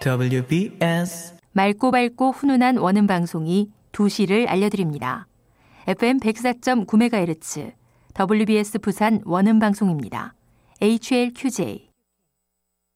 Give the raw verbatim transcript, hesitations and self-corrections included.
더블유 비 에스 맑고 밝고 훈훈한 원음 방송이 두 시를 알려드립니다. 에프엠 백사 점 구 메가헤르츠 더블유 비 에스 부산 원음 방송입니다. 에이치 엘 큐 제이